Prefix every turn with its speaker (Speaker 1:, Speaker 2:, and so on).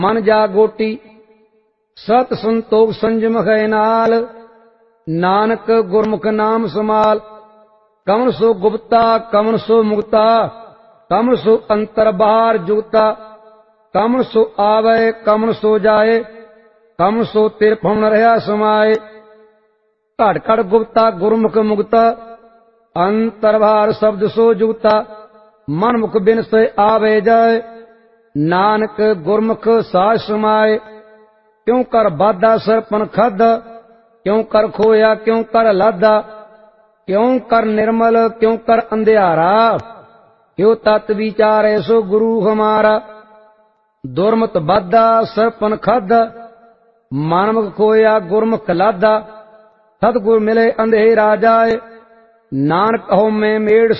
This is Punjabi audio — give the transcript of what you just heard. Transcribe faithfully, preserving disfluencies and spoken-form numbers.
Speaker 1: ਮਨ ਜਾਗੋਟੀ ਸਤ ਸੰਤੋਖ ਸੰਜਮ ਹੈ ਨਾਲ। ਨਾਨਕ ਗੁਰਮੁਖ ਨਾਮ ਸਮਾਲ। ਕਵਣ ਸੋ ਗੁਪਤਾ ਕਵਣ ਸੋ ਮੁਕਤਾ ਕਵਣ ਸੋ ਅੰਤਰ ਬਾਹਰ ਜੁਗਤਾ। ਕਵਣ ਸੋ ਆਵੇ ਕਵਣ ਸੋ ਜਾਏ ਕਵਣ ਸੋ ਤਿਰਭਵਨ ਰਹਾ ਸਮਾਏ। ਘੜ ਘੜ ਗੁਪਤਾ ਗੁਰਮੁਖ ਮੁਕਤਾ ਅੰਤਰ ਬਾਹਰ ਸ਼ਬਦ ਸੋ ਜੁਗਤਾ। ਮਨ ਮੁਖ ਬਿਨ ਸੇ ਆਵੇ ਜਾਏ ਨਾਨਕ ਗੁਰਮੁਖ ਸਾਜ ਸਮਾਏ। ਕਿਉ ਕਰ ਬਾਧਾ ਸਰਪਨ ਖਾਧਾ ਕਿਉ ਕਰ ਖੋਇਆ ਕਿਉ ਕਰ ਲਾਧਾ। ਕਿਉ ਕਰ ਨਿਰਮਲ ਕਿਉ ਕਰ ਅੰਧਿਆਰਾ ਕਿਉ ਤਤ ਵਿਚਾਰੇ ਸੋ ਗੁਰੂ ਹਮਾਰਾ। ਦੁਰਮਤ ਬਾਧਾ ਸਰਪਨ ਖਾਧਾ ਮਨਮੁਖ ਖੋਇਆ ਗੁਰਮੁਖ ਲਾਧਾ। ਸਤਿਗੁਰ ਮਿਲੇ ਅੰਧੇਰਾ ਜਾਏ ਨਾਨਕ ਹਉਮੈ ਮੇੜ